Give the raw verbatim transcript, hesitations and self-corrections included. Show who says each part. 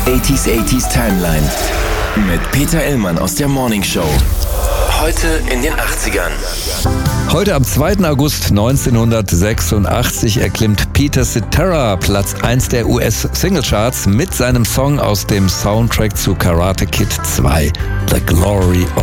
Speaker 1: achtziger achtziger Timeline mit Peter Illmann aus der Morning Show. Heute in den achtzigern.
Speaker 2: Heute am zweiten August neunzehnhundertsechsundachtzig erklimmt Peter Cetera Platz eins der U S-Singlecharts mit seinem Song aus dem Soundtrack zu Karate Kid zwei, The Glory of